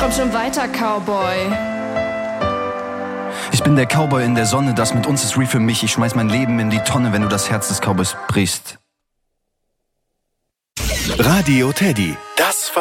Komm schon weiter, Cowboy. Ich bin der Cowboy in der Sonne, das mit uns ist real für mich. Ich schmeiß mein Leben in die Tonne, wenn du das Herz des Cowboys brichst. Radio Teddy. Das